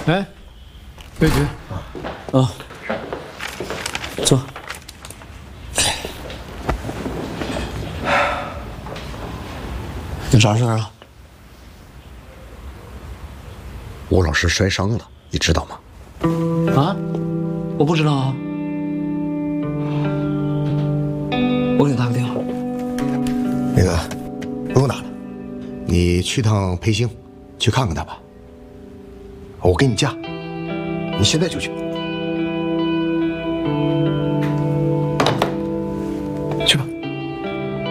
哎，魏局， 啊，坐。有啥事儿啊？ 吴老师摔伤了，你知道吗？ 啊，我不知道啊。我给他打个电话。 那个，不用打了，你去趟培兴，去看看他吧。我给你假，你现在就去。